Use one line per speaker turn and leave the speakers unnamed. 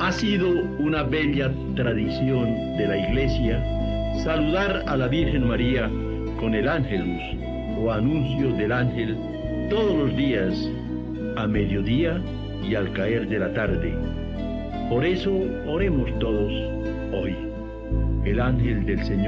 Ha sido una bella tradición de la Iglesia saludar a la Virgen María con el Ángelus o anuncio del ángel todos los días, a mediodía y al caer de la tarde. Por eso oremos todos hoy. El ángel del Señor